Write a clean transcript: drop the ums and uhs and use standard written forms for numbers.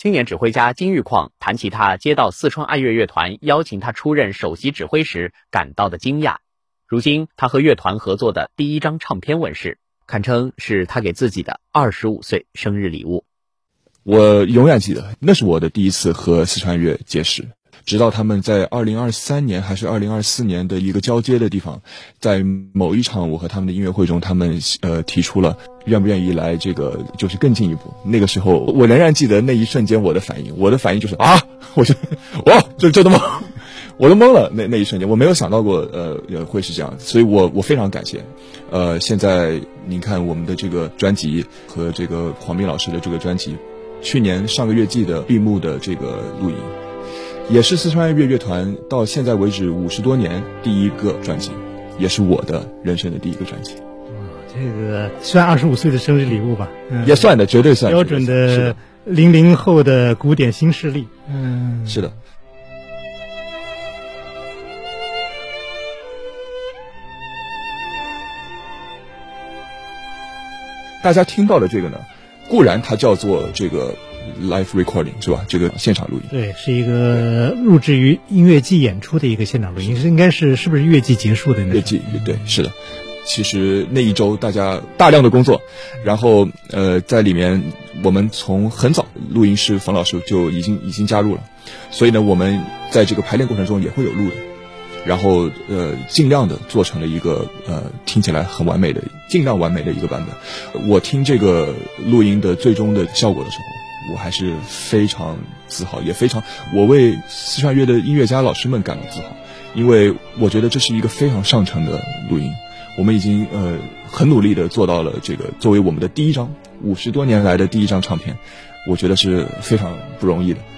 青年指挥家金玉矿谈起他接到四川爱乐乐团邀请他出任首席指挥时感到的惊讶。如今他和乐团合作的第一张唱片问世，堪称是他给自己的25岁生日礼物。 我永远记得，那是我的第一次和四川乐结识。直到他们在2023年还是2024年的一个交接的地方，在某一场我和他们的音乐会中，他们提出了愿不愿意来这个就是更进一步。那个时候我仍然记得那一瞬间我的反应就是啊，我就哇这都懵，我都懵了。那一瞬间我没有想到过会是这样，所以我非常感谢。现在您看我们的这个专辑和这个黄斌老师的这个专辑，去年上个月季的闭幕的这个录影，也是四川爱乐乐团到现在为止50多年第一个专辑，也是我的人生的第一个专辑。 这个算25岁的生日礼物吧？ 也算的，绝对算标准的00后的古典新势力。 是的。大家听到的这个呢，固然它叫做这个 live recording 是吧？这个现场录音， 对，是一个录制于音乐季演出的一个现场录音，应该是不是乐季结束的那？乐季，对，是的。其实那一周大家大量的工作，然后在里面我们从很早录音师冯老师就已经加入了，所以呢我们在这个排练过程中也会有录的，然后尽量的做成了一个听起来很完美的，尽量完美的一个版本。我听这个录音的最终的效果的时候，我还是非常自豪，也非常我为四川乐的音乐家老师们感到自豪，因为我觉得这是一个非常上乘的录音。我们已经很努力的做到了这个作为我们的第一张50多年来的第一张唱片，我觉得是非常不容易的。